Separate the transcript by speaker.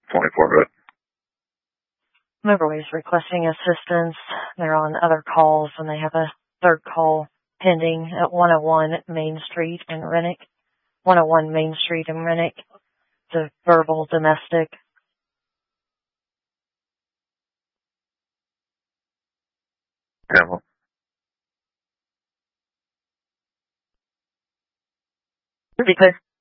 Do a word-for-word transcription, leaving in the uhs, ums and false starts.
Speaker 1: twenty-four hood.
Speaker 2: Motorway's requesting assistance. They're on other calls, and they have a third call pending at one oh one Main Street in Rennick. one oh one Main Street in Rennick. It's a verbal domestic.
Speaker 1: Yeah.
Speaker 2: Because